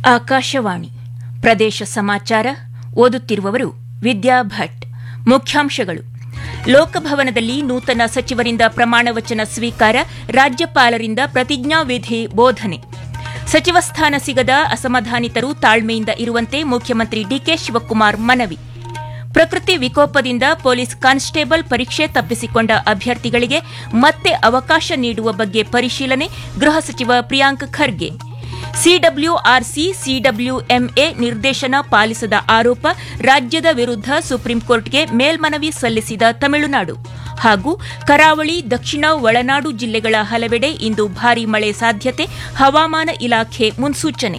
ಆಕಾಶವಾಣಿ ಪ್ರದೇಶ ಸಮಾಚಾರ ಓದುತ್ತಿರುವವರು ವಿದ್ಯಾ ಭಟ್. ಮುಖ್ಯಾಂಶಗಳು: ಲೋಕಭವನದಲ್ಲಿ ನೂತನ ಸಚಿವರಿಂದ ಪ್ರಮಾಣವಚನ ಸ್ವೀಕಾರ, ರಾಜ್ಯಪಾಲರಿಂದ ಪ್ರತಿಜ್ಞಾವಿಧಿ ಬೋಧನೆ. ಸಚಿವ ಸ್ಥಾನ ಸಿಗದ ಅಸಮಾಧಾನಿತರು ತಾಳ್ಮೆಯಿಂದ ಇರುವಂತೆ ಮುಖ್ಯಮಂತ್ರಿ ಡಿಕೆ ಶಿವಕುಮಾರ್ ಮನವಿ. ಪ್ರಕೃತಿ ವಿಕೋಪದಿಂದ ಪೊಲೀಸ್ ಕಾನ್ಸ್ಟೇಬಲ್ ಪರೀಕ್ಷೆ ತಪ್ಪಿಸಿಕೊಂಡ ಅಭ್ಯರ್ಥಿಗಳಿಗೆ ಮತ್ತೆ ಅವಕಾಶ ನೀಡುವ ಬಗ್ಗೆ ಪರಿಶೀಲನೆ, ಗೃಹ ಸಚಿವ ಪ್ರಿಯಾಂಕ್ ಖರ್ಗೆ. ಸಿಡಬ್ಲ್ಯೂಆರ್ಸಿ ಸಿಡಬ್ಲ್ಯೂಎಂಎ ನಿರ್ದೇಶನ ಪಾಲಿಸದ ಆರೋಪ, ರಾಜ್ಯದ ವಿರುದ್ಧ ಸುಪ್ರೀಂಕೋರ್ಟ್ಗೆ ಮೇಲ್ಮನವಿ ಸಲ್ಲಿಸಿದ ತಮಿಳುನಾಡು. ಹಾಗೂ ಕರಾವಳಿ, ದಕ್ಷಿಣ ಒಳನಾಡು ಜಿಲ್ಲೆಗಳ ಹಲವೆಡೆ ಇಂದು ಭಾರೀ ಮಳೆ ಸಾಧ್ಯತೆ, ಹವಾಮಾನ ಇಲಾಖೆ ಮುನ್ಸೂಚನೆ.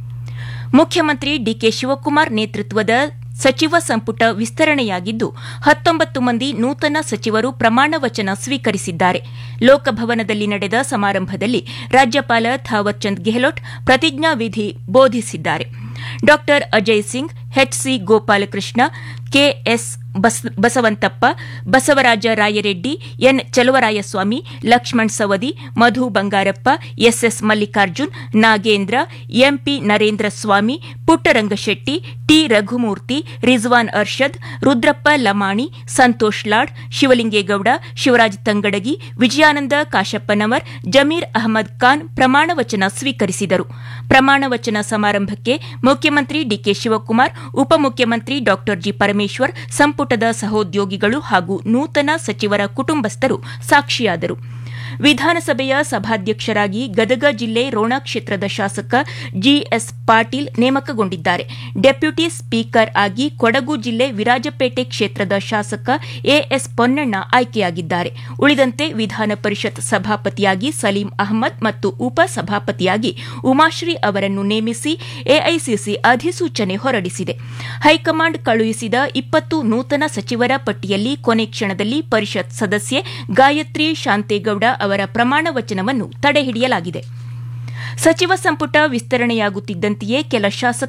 ಮುಖ್ಯಮಂತ್ರಿ ಡಿಕೆ ಶಿವಕುಮಾರ್ ನೇತೃತ್ವದ ಸಚಿವ ಸಂಪುಟ ವಿಸ್ತರಣೆಯಾಗಿದ್ದು 19 ಮಂದಿ ನೂತನ ಸಚಿವರು ಪ್ರಮಾಣವಚನ ಸ್ವೀಕರಿಸಿದ್ದಾರೆ. ಲೋಕಭವನದಲ್ಲಿ ನಡೆದ ಸಮಾರಂಭದಲ್ಲಿ ರಾಜ್ಯಪಾಲ ಥಾವರ್ ಚಂದ್ ಗೆಹ್ಲೋಟ್ ಪ್ರತಿಜ್ಞಾವಿಧಿ ಬೋಧಿಸಿದ್ದಾರೆ. ಡಾ Ajay Singh, H C Gopalakrishna, KS Basavanthappa, Basavaraj Rayareddy, N Chaluvarayaswamy, Lakshman Savadi, Madhu Bangarappa, S S Mallikarjun, Nagendra, MP Narendra Swamy, Puttarangashetty, T Raghumurthy, Rizwan Arshad, Rudrappa Lamani, Santosh Lad, Shivalingegowda, Shivraj Tangadagi, Vijayananda Kashappanavar, Zameer Ahmed Khan ಪ್ರಮಾಣವಚನ ಸ್ವೀಕರಿಸಿದರು. ಪ್ರಮಾಣವಚನ ಸಮಾರಂಭಕ್ಕೆ ಮುಖ್ಯಮಂತ್ರಿ ಡಿಕೆ ಶಿವಕುಮಾರ್, ಉಪಮುಖ್ಯಮಂತ್ರಿ ಡಾ ಜಿ ಪರಮೇಶ್ವರ್, ಸಂಪುಟದ ಸಹೋದ್ಯೋಗಿಗಳು ಹಾಗೂ ನೂತನ ಸಚಿವರ ಕುಟುಂಬಸ್ಥರು ಸಾಕ್ಷಿಯಾದರು. ವಿಧಾನಸಭೆಯ ಸಭಾಧ್ಯಕ್ಷರಾಗಿ ಗದಗ ಜಿಲ್ಲೆ ರೋಣ ಕ್ಷೇತ್ರದ ಶಾಸಕ ಜಿಎಸ್ ಪಾಟೀಲ್ ನೇಮಕಗೊಂಡಿದ್ದಾರೆ. ಡೆಪ್ಯೂಟಿ ಸ್ಪೀಕರ್ ಆಗಿ ಕೊಡಗು ಜಿಲ್ಲೆ ವಿರಾಜಪೇಟೆ ಕ್ಷೇತ್ರದ ಶಾಸಕ ಎಎಸ್ ಪೊನ್ನಣ್ಣ ಆಯ್ಕೆಯಾಗಿದ್ದಾರೆ. ಉಳಿದಂತೆ ವಿಧಾನ ಪರಿಷತ್ ಸಭಾಪತಿಯಾಗಿ ಸಲೀಂ ಅಹಮದ್ ಮತ್ತು ಉಪಸಭಾಪತಿಯಾಗಿ ಉಮಾಶ್ರೀ ಅವರನ್ನು ನೇಮಿಸಿ ಎಐಸಿಸಿ ಅಧಿಸೂಚನೆ ಹೊರಡಿಸಿದೆ. ಹೈಕಮಾಂಡ್ ಕಳುಹಿಸಿದ 20 ನೂತನ ಸಚಿವರ ಪಟ್ಟಿಯಲ್ಲಿ ಕೊನೆ ಕ್ಷಣದಲ್ಲಿ ಪರಿಷತ್ ಸದಸ್ಯೆ ಗಾಯತ್ರಿ ಶಾಂತೇಗೌಡ ಅವರ ಪ್ರಮಾಣ ವಚನವನ್ನು ತಡೆಹಿಡಿಯಲಾಗಿದೆ. ಸಚಿವ ಸಂಪುಟ ವಿಸ್ತರಣೆಯಾಗುತ್ತಿದ್ದಂತೆಯೇ ಕೆಲ ಶಾಸಕ